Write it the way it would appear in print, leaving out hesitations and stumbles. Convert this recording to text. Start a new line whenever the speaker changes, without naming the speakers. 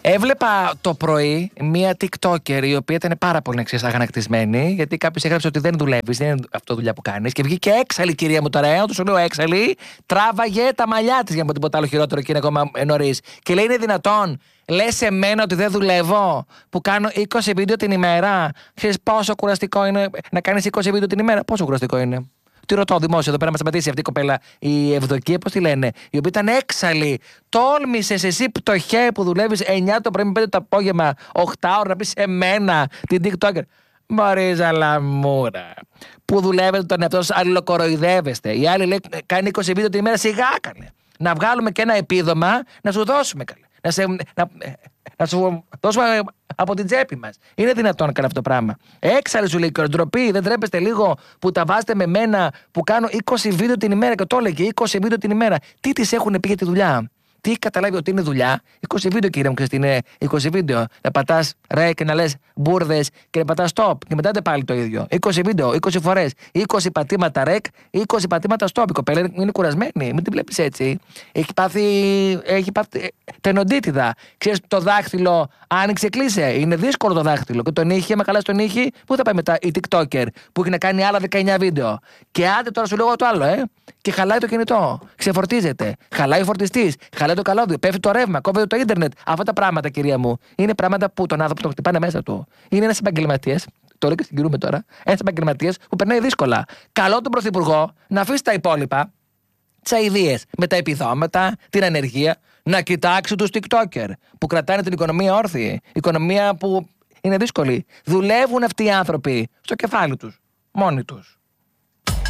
Έβλεπα το πρωί μία TikToker η οποία ήταν πάρα πολύ αγανακτισμένη, γιατί κάποιος έγραψε ότι δεν δουλεύεις, δεν είναι αυτό δουλειά που κάνεις. Και βγήκε έξαλλη, κυρία μου τώρα, του σου λέω έξαλλη, τράβαγε τα μαλλιά της για να πω τίποτα άλλο χειρότερο και είναι ακόμα νωρίς. Και λέει: είναι δυνατόν, λες σε μένα ότι δεν δουλεύω, που κάνω 20 βίντεο την ημέρα? Ξέρεις πόσο κουραστικό είναι να κάνεις 20 βίντεο την ημέρα? Πόσο κουραστικό είναι? Τι ρωτώ δημόσιο εδώ πέρα, να σταματήσει αυτή η κοπέλα, η Ευδοκία, πώς τη λένε, η οποία ήταν έξαλλη. Τόλμησες εσύ, πτωχέ, που δουλεύεις 9 το πρωί με 5 το απόγευμα, 8 ώρα, να πεις σε μένα, την TikToker? Μωρίζα λαμούρα. Που δουλεύετε τον εαυτό σας, αλληλοκοροϊδεύεστε. Η άλλη λέει: κάνει 20 βίντεο την ημέρα, σιγά καλέ. Να βγάλουμε και ένα επίδομα να σου δώσουμε καλέ. Να σου δώσουμε από την τσέπη μας. Είναι δυνατόν να κάνει αυτό το πράγμα? Έξαλλη σου λέει, ντροπή, δεν τρέπεστε λίγο που τα βάζετε με μένα που κάνω 20 βίντεο την ημέρα? Και το έλεγε 20 βίντεο την ημέρα. Τι τις έχουν πει για τη δουλειά? Τι έχει καταλάβει ότι είναι δουλειά? 20 βίντεο, κύριε μου, ξέρεις τι είναι 20 βίντεο? Να πατάς ρε και να λες μπουρδες και να πατάς stop και μετά πάλι το ίδιο. 20 βίντεο, 20 φορές, 20 πατήματα ρεκ, 20 πατήματα stop. Η κοπέλα είναι κουρασμένη, μην την βλέπεις έτσι. Έχει πάθει τενοντίτιδα. Ξέρεις, το δάχτυλο άνοιξε, κλείσε. Είναι δύσκολο το δάχτυλο. Και τον ήχη, με καλά στον ήχη, πού θα πάει μετά η TikToker που έχει να κάνει άλλα 19 βίντεο? Και άντε τώρα σου λέω το άλλο, Και χαλάει το κινητό. Ξεφορτίζεται. Χαλάει ο φορτιστής. Χαλάει το καλώδιο. Πέφτει το ρεύμα. Κόβεται το ίντερνετ. Αυτά τα πράγματα, κυρία μου, είναι πράγματα που τον άνθρωπο τον χτυπάνε μέσα του. Είναι ένας επαγγελματίας. Το λέω και συγκυρούμε τώρα. Ένας επαγγελματίας που περνάει δύσκολα. Καλό τον Πρωθυπουργό να αφήσει τα υπόλοιπα, τις αηδίες με τα επιδόματα, την ανεργία, να κοιτάξει τους TikToker που κρατάνε την οικονομία όρθιη. Οικονομία που είναι δύσκολη. Δουλεύουν αυτοί οι άνθρωποι στο κεφάλι τους. Μόνοι τους.